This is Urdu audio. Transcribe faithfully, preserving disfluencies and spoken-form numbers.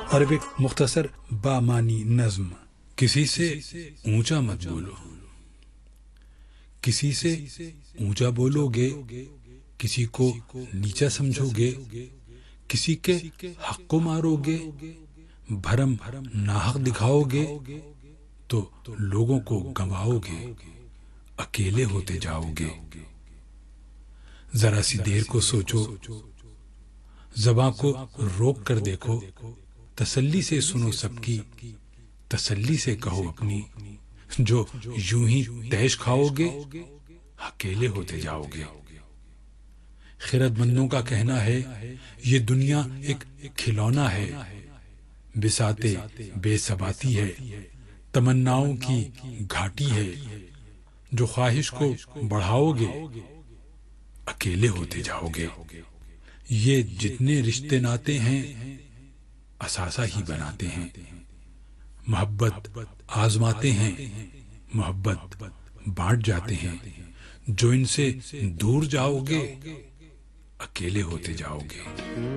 اور ایک مختصر بامانی نظم. کسی سے اونچا مت بولو، کسی سے اونچا بولو گے کسی کو نیچا سمجھو گے، کسی کے حق کو مارو گے، بھرم ناحق دکھاؤ گے تو لوگوں کو گنواؤ گے، اکیلے ہوتے جاؤ گے. ذرا سی دیر کو سوچو، زباں کو روک کر دیکھو، تسلی سے سنو سب کی، تسلی سے کہو اپنی. جو یوں ہی تیش کھاؤ گے اکیلے ہوتے جاؤ گے. خرد مندوں کا کہنا ہے یہ دنیا ایک کھلونا ہے، بساتے بے ثباتی ہے، تمناؤں کی گھاٹی ہے. جو خواہش کو بڑھاؤ گے اکیلے ہوتے جاؤ گے. یہ جتنے رشتے ناتے ہیں اثاثہ ہی بناتے ہیں. محبت آزماتے ہیں، محبت بانٹ جاتے ہیں. جو ان سے دور جاؤ گے اکیلے ہوتے جاؤ گے.